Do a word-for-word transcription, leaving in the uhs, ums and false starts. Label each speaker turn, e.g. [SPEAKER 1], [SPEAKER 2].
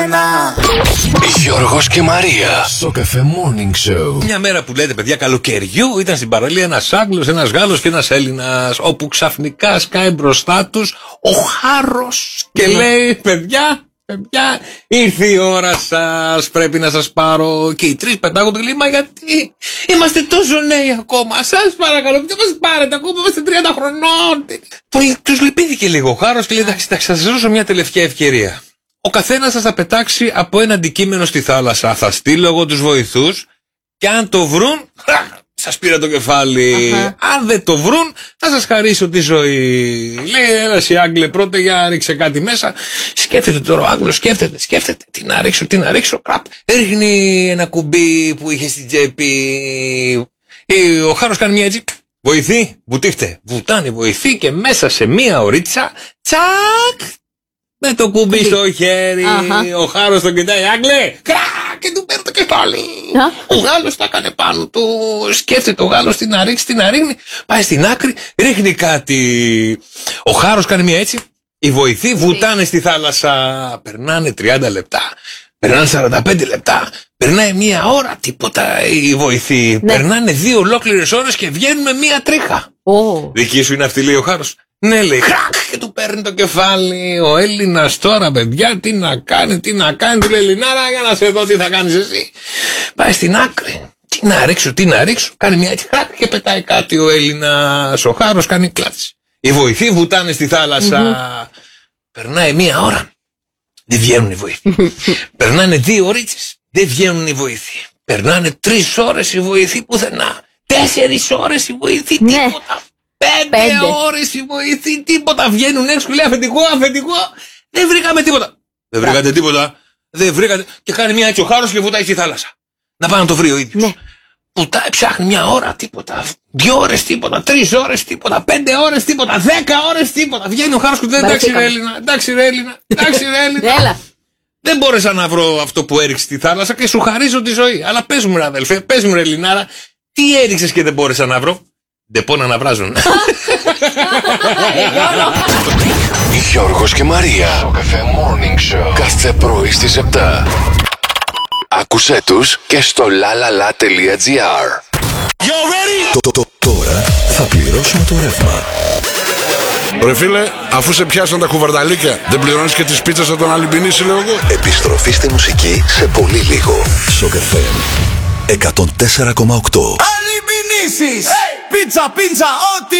[SPEAKER 1] Γιώργος και Μαρία στο Cafe Morning Show.
[SPEAKER 2] Μια μέρα που λέτε παιδιά καλοκαιριού, ήταν στην παραλία ένας Άγγλος, ένας Γάλλος και ένας Έλληνας, όπου ξαφνικά σκάει μπροστά τους ο Χάρος και ναι. λέει παιδιά, παιδιά, ήρθε η ώρα σας, πρέπει να σας πάρω. Και οι τρεις πετάγονται και λέει μα γιατί είμαστε τόσο νέοι ακόμα, σας παρακαλώ δεν μας πάρετε ακόμα, είμαστε τριάντα χρονών. Τους λυπήθηκε λίγο ο Χάρος και λέει εντάξει, θα σας δώσω μια τελευταία ευκαιρία. Ο καθένας σας θα πετάξει από ένα αντικείμενο στη θάλασσα. Θα στείλω εγώ τους βοηθούς και αν το βρουν, σας πήρα το κεφάλι. Uh-huh. Αν δεν το βρουν, θα σας χαρίσω τη ζωή. Λέει ένας η Άγγλε πρώτα για ρίξε κάτι μέσα. Σκέφτεται τώρα ο Άγγλος, σκέφτεται, σκέφτεται. Τι να ρίξω, τι να ρίξω. Κραπ. Ρίχνει ένα κουμπί που είχε στην τσέπη. Ο Χάρος κάνει μια έτσι. Βοηθή, βουτήχτε. Βουτάνε βοηθή και μέσα σε μία ωρίτσα, τσακ. Με το κουμπί στο χέρι, uh-huh. ο Χάρος τον κοιτάει, Άγγλε, κρά, και του παίρνει το κεφάλι. Uh-huh. Ο Γάλλος τα έκανε πάνω του, σκέφτεται ο Γάλλος τι να ρίξει, τι να ρίχνει, πάει στην άκρη, ρίχνει κάτι. Ο Χάρος κάνει μια έτσι, οι βοηθοί βουτάνε στη θάλασσα, περνάνε τριάντα λεπτά, περνάνε σαράντα πέντε λεπτά, περνάει μια ώρα, τίποτα οι βοηθοί, ναι. περνάνε δύο ολόκληρες ώρες και βγαίνουν με μια τρίχα. Oh. Δική σου είναι αυτή, λέει ο Χάρος. Ναι, λέει, χρακ, και του παίρνει το κεφάλι. Ο Έλληνας τώρα, παιδιά, τι να κάνει, τι να κάνει. Του λέει, Ελληνάρα, για να σε δω τι θα κάνεις εσύ. Πάει στην άκρη. Τι να ρίξω, τι να ρίξω. Κάνει μια έτσι, χρακ, και πετάει κάτι ο Έλληνας. Ο Χάρος κάνει κλάτσι. Οι βοηθοί βουτάνε στη θάλασσα. Mm-hmm. Περνάει μια ώρα. Δεν βγαίνουν οι βοηθοί. Περνάνε δύο ωρίτσες. Δεν βγαίνουν οι βοηθοί. Περνάνε τρεις ώρες οι βοηθοί πουθενά. Τέσσερις ώρες οι βοηθοί, τίποτα. Πέντε, Πέντε ώρες οι βοηθοί, τίποτα. Βγαίνουν έξω και λέει αφεντικό, αφεντικό. Δεν βρήκαμε τίποτα. Δεν βρήκατε τίποτα. Δεν βρήκατε. Και κάνει μια έτσι ο Χάρος και βουτάει στη θάλασσα. Να πάει να το βρει ο ίδιος. Ναι. Βουτάει, ψάχνει μια ώρα, τίποτα. Δύο ώρες, τίποτα. Τρεις ώρες, τίποτα. Πέντε ώρες, τίποτα. Δέκα ώρες, τίποτα. Βγαίνει ο Χάρος και λέει εντάξει ρε Έλληνα, εντάξει ρε Έλληνα, εντάξει ρε Έλληνα. Δεν μπόρεσα να βρω αυτό που έριξε στη θάλασσα και σου χαρίζω τη ζωή. Αλλά πες μου ρε αδελφέ, πες μου ρε Ελληνάρα, τι έριξες και δεν μπόρεσα να βρω. Δεν πόνα να βράζουν.
[SPEAKER 1] Γιώργος και Μαρία στο Cafe Morning Show. Κάθε πρωί στις επτά. Άκουσέ τους και στο lalala.gr.
[SPEAKER 3] Τώρα θα πληρώσουμε το ρεύμα.
[SPEAKER 4] Ρε φίλε, αφού σε πιάσαν τα κουβαρδαλίκια, δεν πληρώνεις και τις πίτσες από τον Αλυμπινίση, λέω εγώ.
[SPEAKER 3] Επιστροφή στη μουσική σε πολύ λίγο. Στο Cafe εκατόν τέσσερα κόμμα οκτώ.
[SPEAKER 5] Αλυμπινίσεις! Hey! Πίτσα, πίτσα, ό,τι